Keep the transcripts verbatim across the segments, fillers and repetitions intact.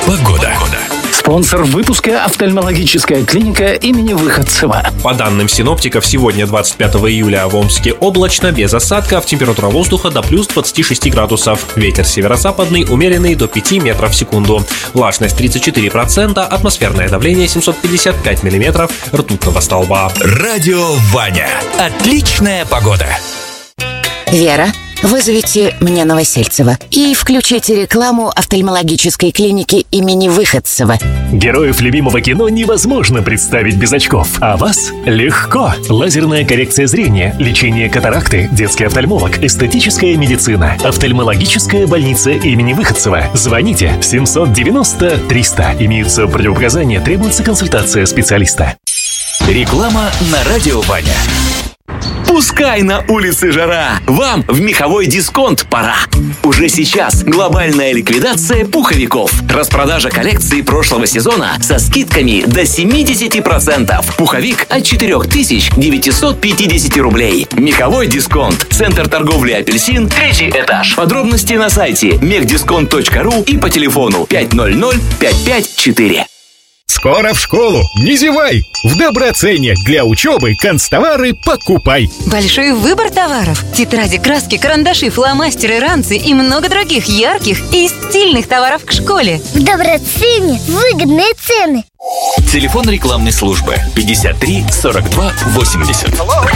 Погода. Спонсор выпуска — офтальмологическая клиника имени Выходцева. По данным синоптиков, сегодня, двадцать пятого июля, в Омске облачно, без осадков, температура воздуха до плюс двадцати шести градусов. Ветер северо-западный, умеренный до пяти метров в секунду. Влажность тридцать четыре процента, атмосферное давление семьсот пятьдесят пять миллиметров ртутного столба. Радио Ваня. Отличная погода. Вера, вызовите мне Новосельцева и включите рекламу офтальмологической клиники имени Выходцева. Героев любимого кино невозможно представить без очков, а вас легко. Лазерная коррекция зрения, лечение катаракты, детский офтальмолог, эстетическая медицина, офтальмологическая больница имени Выходцева. Звоните семьсот девяносто триста. Имеются противопоказания, требуется консультация специалиста. Реклама на Радио Ваня. Пускай на улице жара, вам в меховой дисконт пора. Уже сейчас глобальная ликвидация пуховиков. Распродажа коллекции прошлого сезона со скидками до семьдесят процентов. Пуховик от четыре тысячи девятьсот пятьдесят рублей. Меховой дисконт. Центр торговли «Апельсин», третий этаж. Подробности на сайте мехдисконт точка ру и по телефону пять ноль ноль пять пять четыре. Скоро в школу, не зевай! В Доброцене для учебы канцтовары покупай. Большой выбор товаров. Тетради, краски, карандаши, фломастеры, ранцы и много других ярких и стильных товаров к школе. В Доброцене выгодные цены. Телефон рекламной службы пятьдесят три сорок два восемьдесят.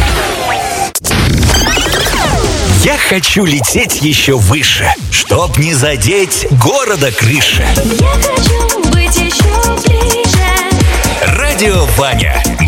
Я хочу лететь еще выше, чтоб не задеть города крыши. Я хочу быть еще ближе. Радио Ваня.